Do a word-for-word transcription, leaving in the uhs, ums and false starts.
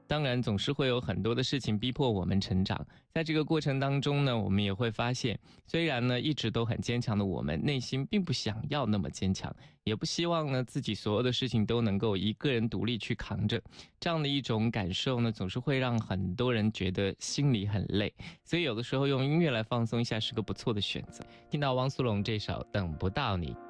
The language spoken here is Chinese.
当然，总是会有很多的事情逼迫我们成长。在这个过程当中呢，我们也会发现，虽然呢一直都很坚强的我们，内心并不想要那么坚强，也不希望呢自己所有的事情都能够一个人独立去扛着。这样的一种感受呢，总是会让很多人觉得心里很累。所以有的时候用音乐来放松一下是个不错的选择。听到汪苏泷这首《等不到你》。